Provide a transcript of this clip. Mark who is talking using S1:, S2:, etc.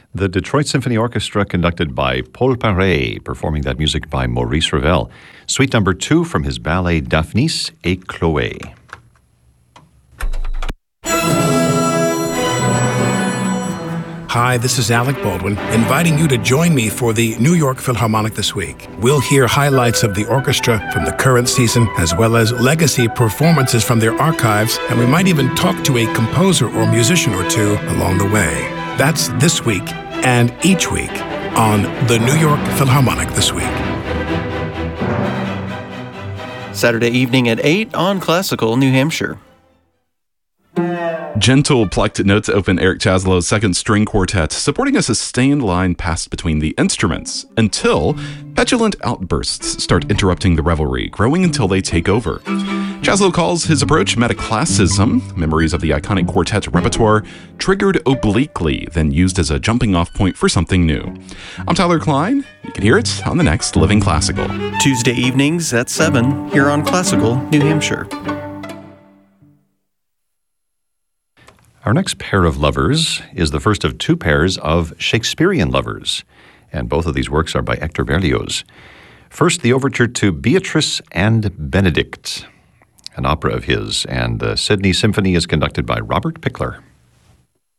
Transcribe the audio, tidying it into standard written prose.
S1: The Detroit Symphony Orchestra, conducted by Paul Paré, performing that music by Maurice Ravel. Suite number 2 from his ballet Daphnis et Chloé.
S2: Hi, this is Alec Baldwin, inviting you to join me for the New York Philharmonic this week. We'll hear highlights of the orchestra from the current season, as well as legacy performances from their archives, and we might even talk to a composer or musician or two along the way. That's this week and each week on the New York Philharmonic this week.
S3: Saturday evening at 8 on Classical New Hampshire.
S4: Gentle plucked notes open Eric Chaslow's second string quartet, supporting a sustained line passed between the instruments until petulant outbursts start interrupting the revelry, growing until they take over. Chaslow calls his approach metaclassism, memories of the iconic quartet repertoire triggered obliquely, then used as a jumping-off point for something new. I'm Tyler Klein. You can hear it on the next Living Classical.
S3: Tuesday evenings at 7 here on Classical New Hampshire.
S1: Our next pair of lovers is the first of 2 pairs of Shakespearean lovers, and both of these works are by Hector Berlioz. First, the overture to Beatrice and Benedict, an opera of his, and the Sydney Symphony is conducted by Robert Pickler.